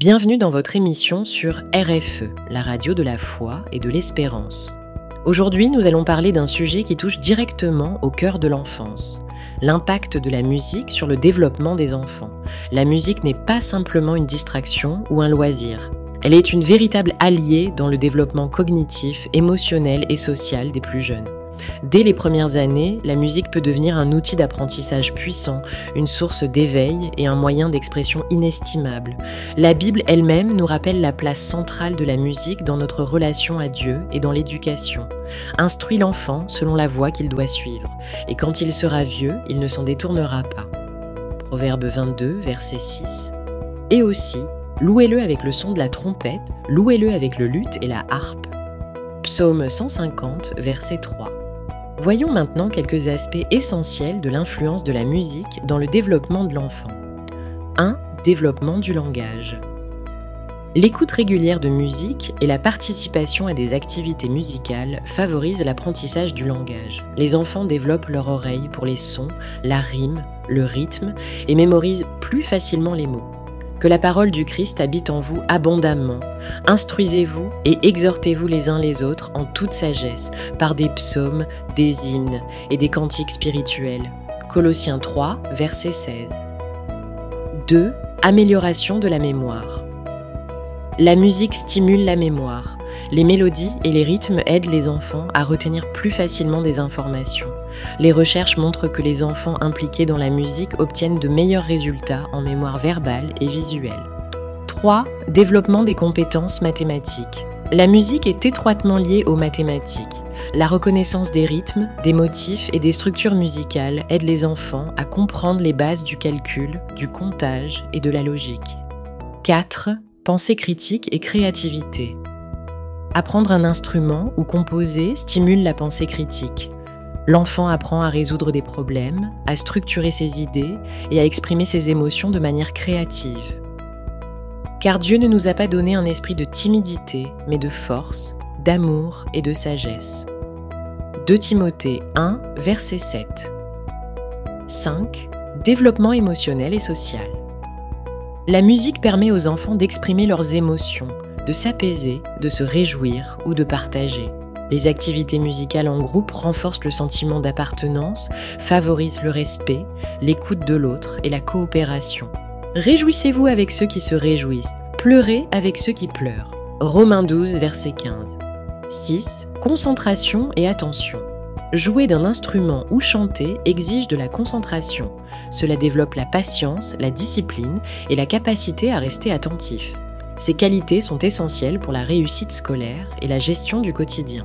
Bienvenue dans votre émission sur RFE, la radio de la foi et de l'espérance. Aujourd'hui, nous allons parler d'un sujet qui touche directement au cœur de l'enfance. L'impact de la musique sur le développement des enfants. La musique n'est pas simplement une distraction ou un loisir. Elle est une véritable alliée dans le développement cognitif, émotionnel et social des plus jeunes. Dès les premières années, la musique peut devenir un outil d'apprentissage puissant, une source d'éveil et un moyen d'expression inestimable. La Bible elle-même nous rappelle la place centrale de la musique dans notre relation à Dieu et dans l'éducation. Instruis l'enfant selon la voie qu'il doit suivre, et quand il sera vieux, il ne s'en détournera pas. Proverbe 22, verset 6. Et aussi, louez-le avec le son de la trompette, louez-le avec le luth et la harpe. Psaume 150, verset 3. Voyons maintenant quelques aspects essentiels de l'influence de la musique dans le développement de l'enfant. 1. Développement du langage. L'écoute régulière de musique et la participation à des activités musicales favorisent l'apprentissage du langage. Les enfants développent leur oreille pour les sons, la rime, le rythme et mémorisent plus facilement les mots. Que la parole du Christ habite en vous abondamment. Instruisez-vous et exhortez-vous les uns les autres en toute sagesse, par des psaumes, des hymnes et des cantiques spirituels. Colossiens 3, verset 16. 2. Amélioration de la mémoire. La musique stimule la mémoire. Les mélodies et les rythmes aident les enfants à retenir plus facilement des informations. Les recherches montrent que les enfants impliqués dans la musique obtiennent de meilleurs résultats en mémoire verbale et visuelle. 3. Développement des compétences mathématiques. La musique est étroitement liée aux mathématiques. La reconnaissance des rythmes, des motifs et des structures musicales aide les enfants à comprendre les bases du calcul, du comptage et de la logique. 4. Pensée critique et créativité. Apprendre un instrument ou composer stimule la pensée critique. L'enfant apprend à résoudre des problèmes, à structurer ses idées et à exprimer ses émotions de manière créative. Car Dieu ne nous a pas donné un esprit de timidité, mais de force, d'amour et de sagesse. 2 Timothée 1, verset 7. 5. Développement émotionnel et social. La musique permet aux enfants d'exprimer leurs émotions, de s'apaiser, de se réjouir ou de partager. Les activités musicales en groupe renforcent le sentiment d'appartenance, favorisent le respect, l'écoute de l'autre et la coopération. Réjouissez-vous avec ceux qui se réjouissent, pleurez avec ceux qui pleurent. Romains 12, verset 15. 6. Concentration et attention. Jouer d'un instrument ou chanter exige de la concentration. Cela développe la patience, la discipline et la capacité à rester attentif. Ces qualités sont essentielles pour la réussite scolaire et la gestion du quotidien.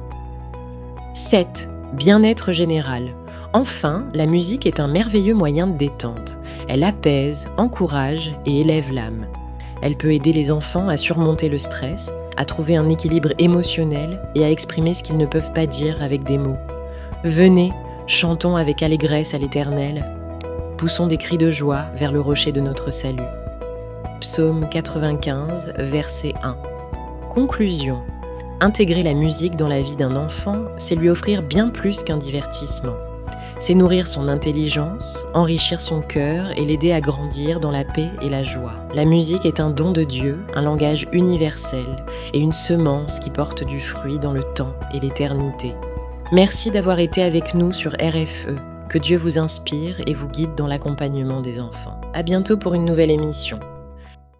7. Bien-être général. Enfin, la musique est un merveilleux moyen de détente. Elle apaise, encourage et élève l'âme. Elle peut aider les enfants à surmonter le stress, à trouver un équilibre émotionnel et à exprimer ce qu'ils ne peuvent pas dire avec des mots. Venez, chantons avec allégresse à l'Éternel. Poussons des cris de joie vers le rocher de notre salut. Psaume 95, verset 1. Conclusion. Intégrer la musique dans la vie d'un enfant, c'est lui offrir bien plus qu'un divertissement. C'est nourrir son intelligence, enrichir son cœur et l'aider à grandir dans la paix et la joie. La musique est un don de Dieu, un langage universel et une semence qui porte du fruit dans le temps et l'éternité. Merci d'avoir été avec nous sur RFE. Que Dieu vous inspire et vous guide dans l'accompagnement des enfants. À bientôt pour une nouvelle émission.